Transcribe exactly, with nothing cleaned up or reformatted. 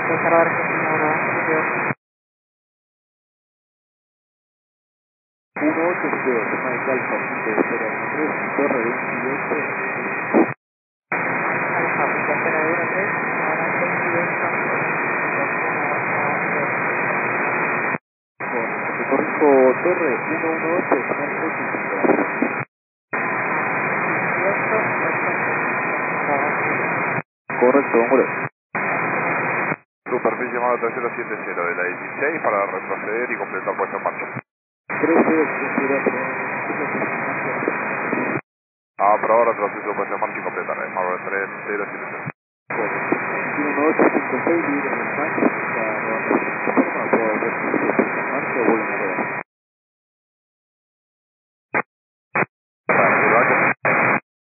Descarga Argentina uno, uno ocho cero, Mike Alfa, punto de espera uno tres, torre veintiocho. Alfa, punto espera de uno tres, ahora veintiocho. Te corrijo, torre uno uno ocho, canal ocho cinco. Correcto, hombre. Superficie llamado tres cero siete cero de la dieciséis para retroceder y completar puesta en marcha. tres cero siete cero. Aprobar retroceso puesta en marcha y completar. Es más tres cero siete cero. uno ocho cinco seis, libre en el